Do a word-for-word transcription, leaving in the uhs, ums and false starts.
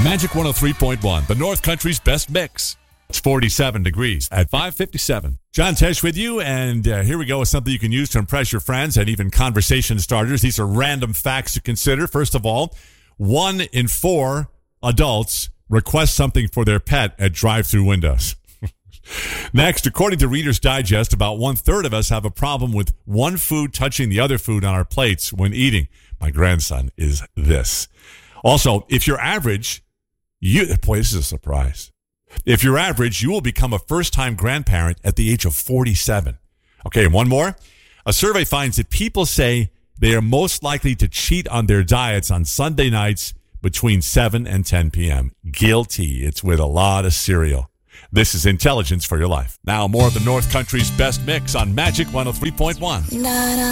Magic one oh three point one, the North Country's best mix. It's forty-seven degrees at five fifty-seven. John Tesh with you, and uh, here we go with something you can use to impress your friends and even conversation starters. These are random facts to consider. First of all, one in four adults request something for their pet at drive-through windows. Next, according to Reader's Digest, about one-third of us have a problem with one food touching the other food on our plates when eating. My grandson is this. Also, if you're average, you boy, this is a surprise. If you're average, you will become a first-time grandparent at the age of forty-seven. Okay, and one more. A survey finds that people say they are most likely to cheat on their diets on Sunday nights between seven and ten p.m. Guilty. It's with a lot of cereal. This is Intelligence for Your Life. Now, more of the North Country's best mix on Magic one oh three point one.